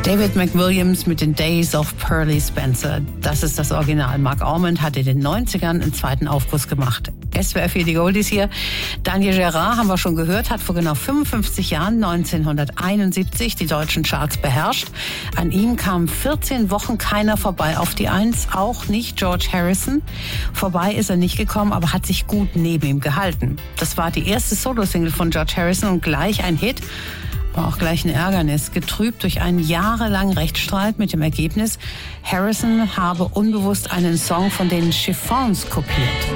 David McWilliams mit den Days of Pearly Spencer. Das ist das Original. Mark Ormond hat in den 90ern einen zweiten Aufguss gemacht. SWR 4 die Goldies hier. Daniel Gerard, haben wir schon gehört, hat vor genau 55 Jahren, 1971, die deutschen Charts beherrscht. An ihm kam 14 Wochen keiner vorbei auf die Eins, auch nicht George Harrison. Vorbei ist er nicht gekommen, aber hat sich gut neben ihm gehalten. Das war die erste Solo-Single von George Harrison und gleich ein Hit. War auch gleich ein Ärgernis, getrübt durch einen jahrelangen Rechtsstreit mit dem Ergebnis, Harrison habe unbewusst einen Song von den Chiffons kopiert.